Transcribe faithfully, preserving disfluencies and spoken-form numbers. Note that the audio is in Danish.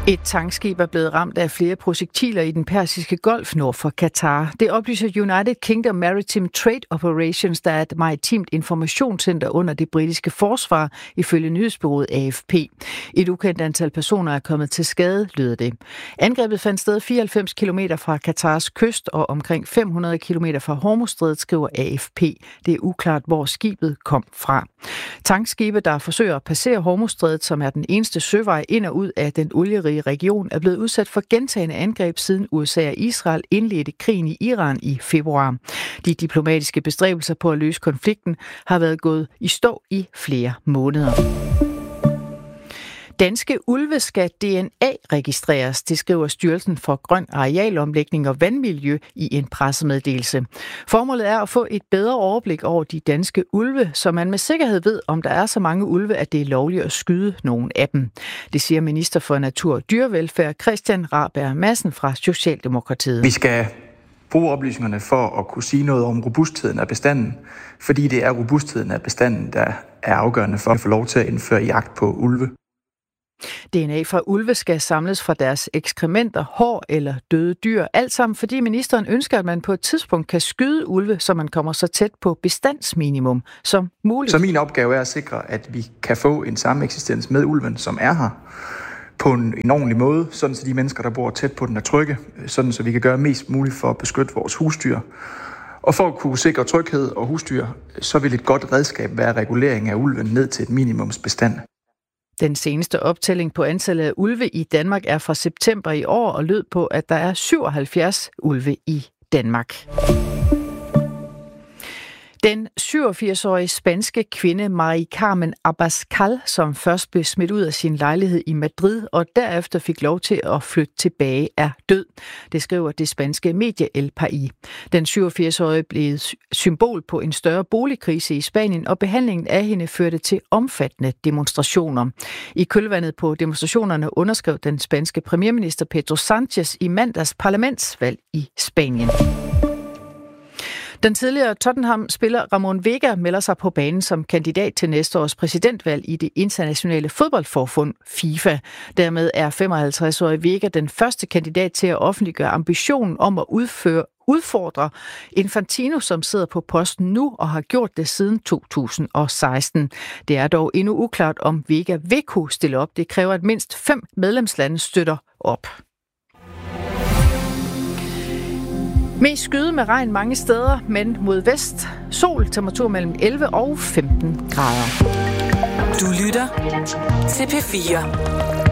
Et tankskib er blevet ramt af flere projektiler i den persiske golf nord for Katar. Det oplyser United Kingdom Maritime Trade Operations, der er et maritimt informationscenter under det britiske forsvar, ifølge nyhedsbureauet A F P. Et ukendt antal personer er kommet til skade, lyder det. Angrebet fandt sted fireoghalvfems kilometer fra Katars kyst og omkring fem hundrede kilometer fra Hormuzstrædet, skriver A F P. Det er uklart, hvor skibet kom fra. Tankskibe, der forsøger at passere Hormuzstrædet, som er den eneste søvej ind og ud af den olierige region, er blevet udsat for gentagne angreb siden U S A og Israel indledte krigen i Iran i februar. De diplomatiske bestræbelser på at løse konflikten har været gået i stå i flere måneder. Danske ulve skal D N A-registreres, det skriver Styrelsen for Grøn Arealomlægning og Vandmiljø i en pressemeddelelse. Formålet er at få et bedre overblik over de danske ulve, så man med sikkerhed ved, om der er så mange ulve, at det er lovligt at skyde nogen af dem. Det siger minister for Natur og Dyrevelfærd Christian Rabjerg Madsen fra Socialdemokratiet. Vi skal bruge oplysningerne for at kunne sige noget om robustheden af bestanden, fordi det er robustheden af bestanden, der er afgørende for at få lov til at indføre jagt på ulve. D N A fra ulve skal samles fra deres ekskrementer, hår eller døde dyr. Alt sammen fordi ministeren ønsker, at man på et tidspunkt kan skyde ulve, så man kommer så tæt på bestandsminimum som muligt. Så min opgave er at sikre, at vi kan få en sameksistens med ulven, som er her, på en, en ordentlig måde, sådan så de mennesker, der bor tæt på den, er trygge, sådan så vi kan gøre mest muligt for at beskytte vores husdyr. Og for at kunne sikre tryghed og husdyr, så vil et godt redskab være regulering af ulven ned til et minimumsbestand. Den seneste optælling på antallet af ulve i Danmark er fra september i år og lød på, at der er syvoghalvfjerds ulve i Danmark. Den syvogfirs-årige spanske kvinde Mari Carmen Abascal, som først blev smidt ud af sin lejlighed i Madrid og derefter fik lov til at flytte tilbage, er død. Det skriver det spanske medie El País. Den syvogfirs-årige blev symbol på en større boligkrise i Spanien, og behandlingen af hende førte til omfattende demonstrationer. I kølvandet på demonstrationerne underskrev den spanske premierminister Pedro Sánchez i mandags parlamentsvalg i Spanien. Den tidligere Tottenham-spiller Ramon Vega melder sig på banen som kandidat til næste års præsidentvalg i det internationale fodboldforbund FIFA. Dermed er femoghalvtreds-årige Vega den første kandidat til at offentliggøre ambitionen om at udføre udfordre Infantino, som sidder på posten nu og har gjort det siden to tusind og seksten. Det er dog endnu uklart, om Vega vil kunne stille op. Det kræver, at mindst fem medlemslande støtter op. Mest skyde med regn mange steder, men mod vest. Sol, temperatur mellem elleve og femten grader. Du lytter til P fire.